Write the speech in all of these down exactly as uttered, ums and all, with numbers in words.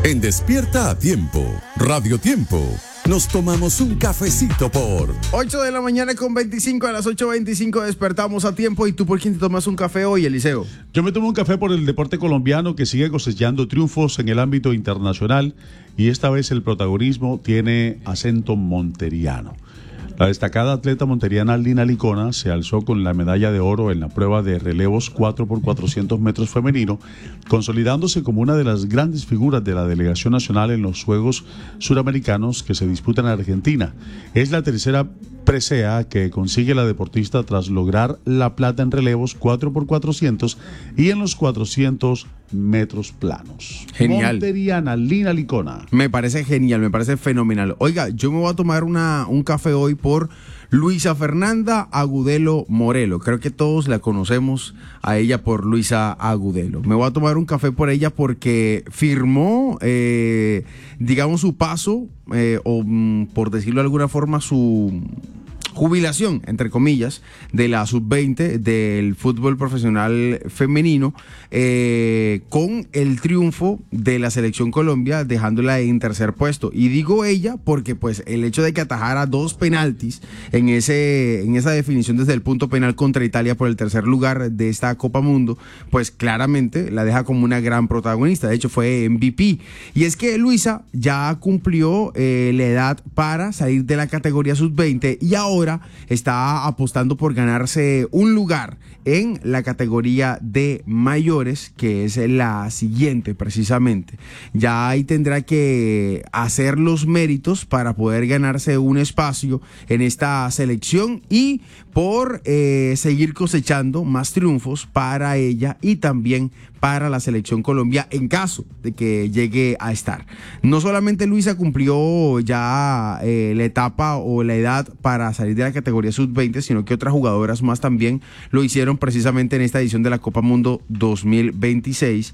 En Despierta a Tiempo, Radio Tiempo, nos tomamos un cafecito por ocho de la mañana con veinticinco, a las ocho veinticinco despertamos a tiempo. ¿Y tú por quién te tomas un café hoy, Eliseo? Yo me tomo un café por el deporte colombiano que sigue cosechando triunfos en el ámbito internacional y esta vez el protagonismo tiene acento monteriano. La destacada atleta monteriana Lina Licona se alzó con la medalla de oro en la prueba de relevos cuatro por cuatrocientos metros femenino, consolidándose como una de las grandes figuras de la delegación nacional en los Juegos Suramericanos que se disputan en Argentina. Es la tercera presea que consigue la deportista tras lograr la plata en relevos cuatro por cuatrocientos y en los cuatrocientos metros planos. Genial. Monteriana Lina Licona. Me parece genial, me parece fenomenal. Oiga, yo me voy a tomar una, un café hoy por Luisa Fernanda Agudelo Morelo. Creo que todos la conocemos a ella por Luisa Agudelo. Me voy a tomar un café por ella porque firmó, eh, digamos, su paso, eh, o por decirlo de alguna forma, su jubilación, entre comillas, de la sub veinte del fútbol profesional femenino, eh, con el triunfo de la selección Colombia, dejándola en tercer puesto. Y digo ella porque pues el hecho de que atajara dos penaltis en ese en esa definición desde el punto penal contra Italia por el tercer lugar de esta Copa Mundo, pues claramente la deja como una gran protagonista. De hecho fue M V P. Y es que Luisa ya cumplió eh, la edad para salir de la categoría sub veinte y ahora está apostando por ganarse un lugar en la categoría de mayores, que es la siguiente precisamente. Ya ahí tendrá que hacer los méritos para poder ganarse un espacio en esta selección y por eh, seguir cosechando más triunfos para ella y también para la selección Colombia en caso de que llegue a estar. No solamente Luisa cumplió ya eh, la etapa o la edad para salir de la categoría sub veinte, sino que otras jugadoras más también lo hicieron precisamente en esta edición de la Copa Mundo dos mil veintiséis.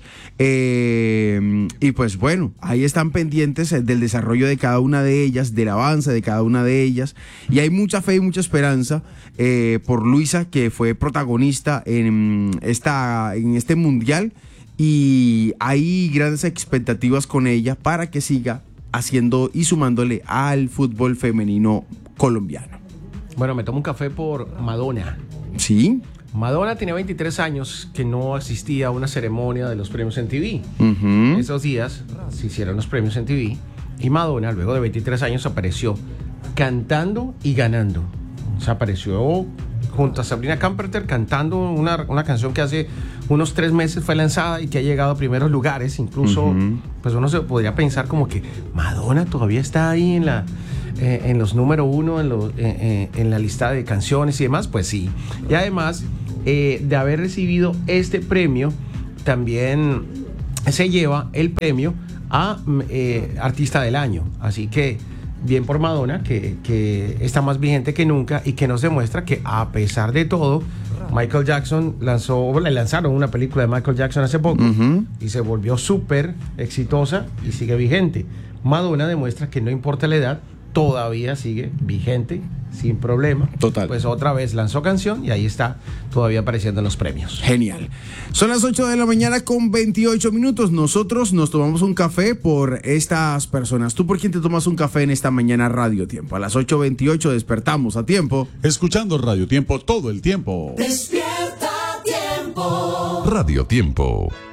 Eh, y pues bueno, ahí están pendientes del desarrollo de cada una de ellas, del avance de cada una de ellas, y hay mucha fe y mucha esperanza eh, por Luisa, que fue protagonista en, esta, en este mundial, y hay grandes expectativas con ella para que siga haciendo y sumándole al fútbol femenino colombiano. Bueno, me tomo un café por Madonna. ¿Sí? Madonna tenía veintitrés años que no asistía a una ceremonia de los premios M T V. Uh-huh. Esos días se hicieron los premios M T V y Madonna, luego de veintitrés años, apareció cantando y ganando. O sea, apareció junto a Sabrina Carpenter cantando una, una canción que hace unos tres meses fue lanzada y que ha llegado a primeros lugares. Incluso, uh-huh. pues uno se podría pensar como que Madonna todavía está ahí en la... Eh, en los número uno, en, los, eh, eh, en la lista de canciones y demás, pues sí. Y además eh, de haber recibido este premio, también se lleva el premio a eh, Artista del Año. Así que bien por Madonna, que, que está más vigente que nunca y que nos demuestra que a pesar de todo, Michael Jackson lanzó, le lanzaron una película de Michael Jackson hace poco, uh-huh. y se volvió súper exitosa y sigue vigente. Madonna demuestra que no importa la edad, todavía sigue vigente, sin problema. Total. Pues otra vez lanzó canción y ahí está, todavía apareciendo en los premios. Genial. Son las ocho de la mañana con veintiocho minutos. Nosotros nos tomamos un café por estas personas. ¿Tú por quién te tomas un café en esta mañana Radio Tiempo? A las ocho veintiocho despertamos a tiempo. Escuchando Radio Tiempo todo el tiempo. Despierta a Tiempo. Radio Tiempo.